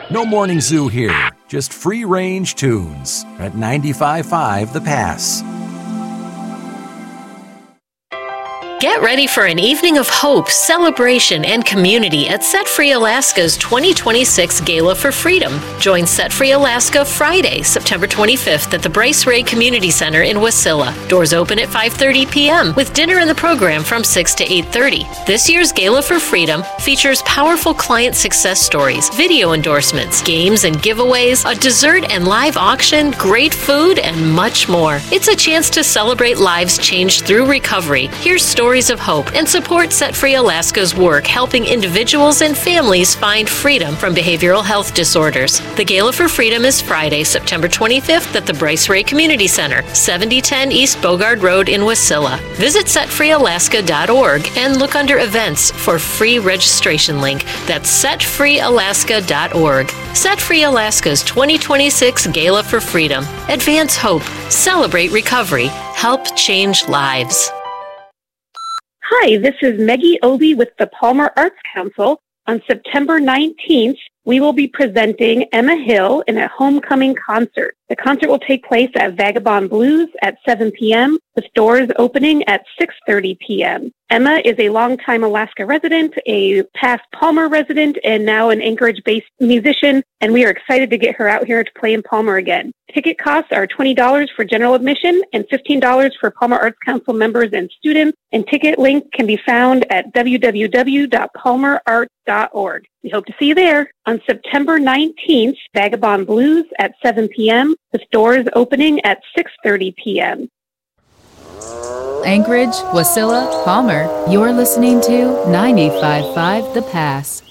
No morning zoo here, just free-range tunes at 95.5 The Pass. Get ready for an evening of hope, celebration, and community at Set Free Alaska's 2026 Gala for Freedom. Join Set Free Alaska Friday, September 25th at the Bryce Ray Community Center in Wasilla. Doors open at 5:30 p.m. with dinner in the program from 6 to 8:30. This year's Gala for Freedom features powerful client success stories, video endorsements, games and giveaways, a dessert and live auction, great food, and much more. It's a chance to celebrate lives changed through recovery. Here's stories of hope and support Set Free Alaska's work helping individuals and families find freedom from behavioral health disorders. The Gala for Freedom is Friday, September 25th at the Bryce Ray Community Center, 7010 East Bogard Road in Wasilla. Visit setfreealaska.org and look under events for free registration link. That's setfreealaska.org. Set Free Alaska's 2026 Gala for Freedom. Advance hope, celebrate recovery, help change lives. Hi, this is Meggie Obi with the Palmer Arts Council. On September 19th, we will be presenting Emma Hill in a homecoming concert. The concert will take place at Vagabond Blues at 7 p.m., with doors opening at 6:30 p.m. Emma is a longtime Alaska resident, a past Palmer resident, and now an Anchorage-based musician, and we are excited to get her out here to play in Palmer again. Ticket costs are $20 for general admission and $15 for Palmer Arts Council members and students, and ticket link can be found at www.palmerarts.org. We hope to see you there. On September 19th, Vagabond Blues at 7 p.m., with doors opening at 6:30 p.m. Anchorage, Wasilla, Palmer, you're listening to 95.5 The Pass.